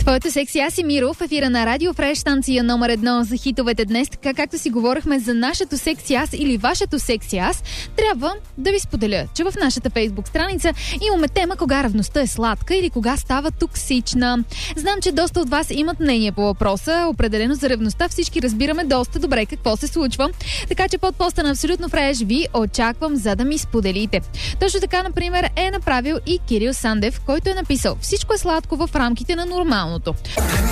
Твоето секси аз и Миро в ефира на Радио Фреш, станция номер 1 за хитовете днес. Така както си говорихме за нашето секси аз или вашето секси аз, трябва да ви споделя, че в нашата фейсбук страница имаме тема кога ревността е сладка или кога става токсична. Знам, че доста от вас имат мнение по въпроса. Определено за ревността всички разбираме доста добре какво се случва. Така че под поста на Абсолютно Фреш ви очаквам, за да ми споделите. Точно така, например, е направил и Кирил Сандев, който е написал: всичко е сладко в рамките на нормалното.